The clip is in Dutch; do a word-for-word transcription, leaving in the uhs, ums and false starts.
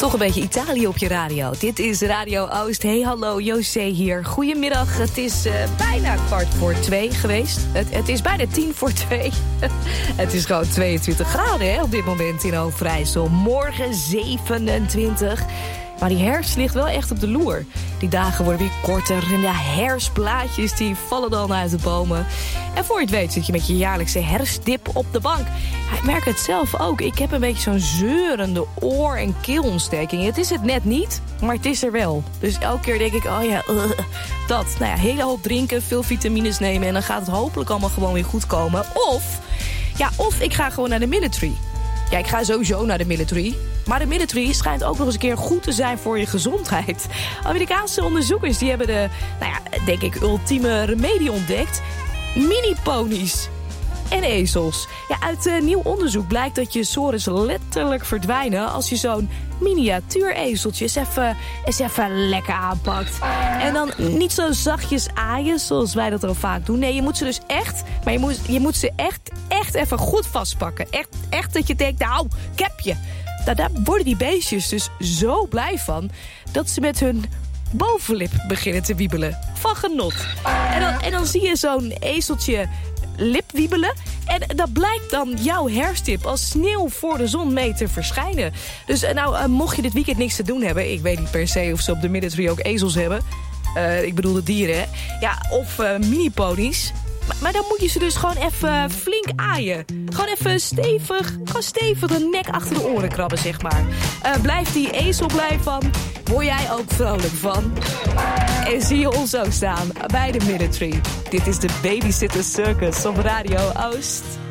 Toch een beetje Italië op je radio. Dit is Radio Oost. Hey, hallo, José hier. Goedemiddag. Het is uh, bijna kwart voor twee geweest. Het, het is bijna tien voor twee. Het is gewoon tweeëntwintig graden hè, op dit moment in Overijssel. Morgen zevenentwintig. Maar die herfst ligt wel echt op de loer. Die dagen worden weer korter en de herfstblaadjes die vallen dan uit de bomen. En voor je het weet zit je met je jaarlijkse herfstdip op de bank. Ja, ik merk het zelf ook. Ik heb een beetje zo'n zeurende oor- en keelontsteking. Het is het net niet, maar het is er wel. Dus elke keer denk ik, oh ja, uh, dat. Nou ja, hele hoop drinken, veel vitamines nemen en dan gaat het hopelijk allemaal gewoon weer goed komen. Of, ja, of ik ga gewoon naar de military. Ja, ik ga sowieso naar de military. Maar de military schijnt ook nog eens een keer goed te zijn voor je gezondheid. Amerikaanse onderzoekers die hebben de, nou ja, denk ik, ultieme remedie ontdekt. Mini-ponies en ezels. Ja, uit uh, nieuw onderzoek blijkt dat je sores letterlijk verdwijnen als je zo'n miniatuurezeltje eens even, eens even lekker aanpakt. En dan niet zo zachtjes aaien zoals wij dat al vaak doen. Nee, je moet ze dus echt, maar je moet, je moet ze echt, echt even goed vastpakken. Echt, echt dat je denkt, nou, ik heb je. Nou, daar worden die beestjes dus zo blij van dat ze met hun bovenlip beginnen te wiebelen. Van genot. En dan, en dan zie je zo'n ezeltje lipwiebelen. En dat blijkt dan jouw herfstdip als sneeuw voor de zon mee te verschijnen. Dus nou, uh, mocht je dit weekend niks te doen hebben, ik weet niet per se of ze op de military ook ezels hebben. Uh, ik bedoel de dieren, hè. Ja, of uh, mini-ponies. Maar, maar dan moet je ze dus gewoon even flink aaien. Gewoon even stevig, gewoon stevig de nek achter de oren krabben, zeg maar. Uh, blijft die ezel blij van, word jij ook vrolijk van. En zie je ons ook staan bij de military. Dit is de Babysitter Circus op Radio Oost.